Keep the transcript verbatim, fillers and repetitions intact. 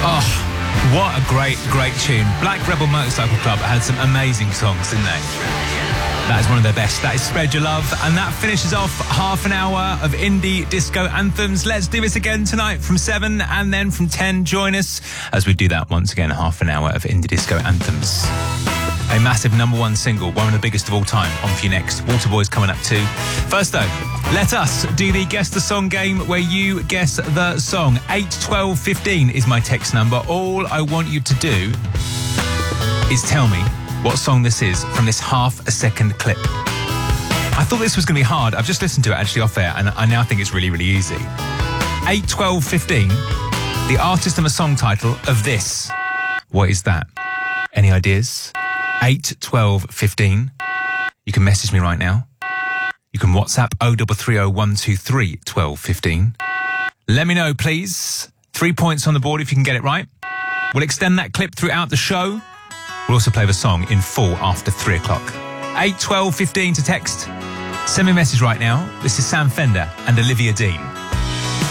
Oh, what a great, great tune. Black Rebel Motorcycle Club had some amazing songs, didn't they? That is one of their best. That is Spread Your Love. And that finishes off half an hour of indie disco anthems. Let's do this again tonight from seven, and then from ten, join us as we do that once again, half an hour of indie disco anthems. A massive number one single, one of the biggest of all time, on for you next. Waterboy's coming up too. First though, let us do the Guess the Song game where you guess the song. eight twelve fifteen is my text number. All I want you to do is tell me what song this is from this half a second clip. I thought this was going to be hard. I've just listened to it actually off air, and I now think it's really, really easy. eight twelve fifteen, the artist and the song title of this. What is that? Any ideas? eight twelve fifteen. You can message me right now. You can WhatsApp oh three three oh one two three twelve fifteen. Let me know, please. Three points on the board if you can get it right. We'll extend that clip throughout the show. We'll also play the song in full after three o'clock. eight twelve fifteen to text. Send me a message right now. This is Sam Fender and Olivia Dean.